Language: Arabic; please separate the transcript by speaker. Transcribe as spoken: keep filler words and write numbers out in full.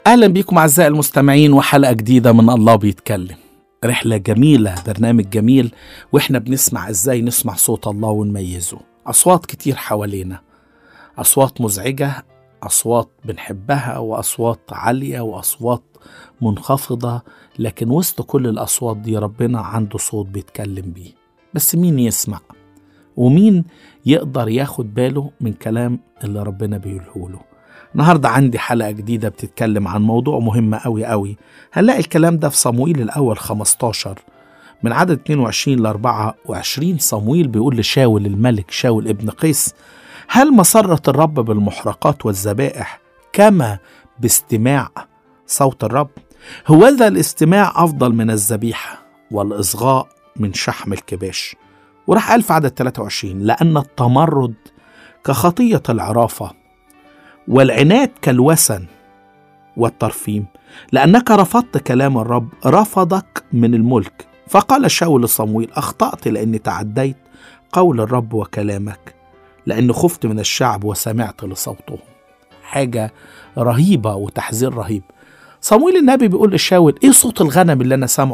Speaker 1: أهلا بكم أعزائي المستمعين وحلقة جديدة من الله بيتكلم. رحلة جميلة، برنامج جميل، وإحنا بنسمع إزاي نسمع صوت الله ونميزه. أصوات كتير حوالينا، أصوات مزعجة، أصوات بنحبها، وأصوات عالية وأصوات منخفضة، لكن وسط كل الأصوات دي ربنا عنده صوت بيتكلم بيه. بس مين يسمع؟ ومين يقدر ياخد باله من كلام اللي ربنا بيقوله له؟ النهاردة عندي حلقة جديدة بتتكلم عن موضوع مهم قوي قوي. هنلاقي الكلام ده في صموئيل الأول خمستاشر من عدد اتنين وعشرين ل أربعة وعشرين. صموئيل بيقول لشاول الملك، شاول ابن قيس: هل مسرة الرب بالمحرقات والذبائح كما باستماع صوت الرب؟ هوذا الاستماع أفضل من الذبيحة، والإصغاء من شحم الكباش. وراح قال في عدد ثلاثة وعشرين: لأن التمرد كخطية العرافة، والعناد كالوسن والترفيم، لأنك رفضت كلام الرب رفضك من الملك. فقال شاول لصموئيل: أخطأت لأني تعديت قول الرب وكلامك، لأن خفت من الشعب وسمعت لصوتهم. حاجة رهيبة وتحذير رهيب. صموئيل النبي بيقول لشاول: إيه صوت الغنم اللي أنا سامعه